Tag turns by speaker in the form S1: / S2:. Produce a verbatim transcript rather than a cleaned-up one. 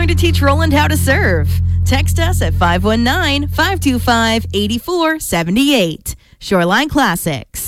S1: going to teach Roland how to serve? Text us at five one nine, five two five, eight four seven eight. Shoreline Classics.